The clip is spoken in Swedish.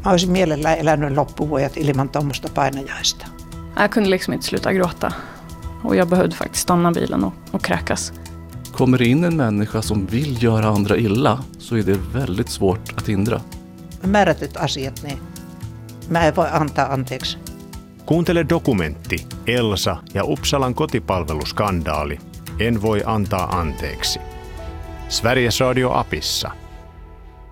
Mä olisin mielellään elänyt loppuvuodet ilman tuommoista painajaista. Jag kunde liksom inte sluta gråta. Och jag behövde faktiskt stanna bilen och kräkas. Kommer det in en människa som vill göra andra illa så är det väldigt svårt att hindra. Määrätyt asiat, niin mä en voi antaa anteeksi. Kuuntele dokumentti Elsa ja Uppsalan kotipalveluskandaali. En voi antaa anteeksi. Sveriges Radio-apissa.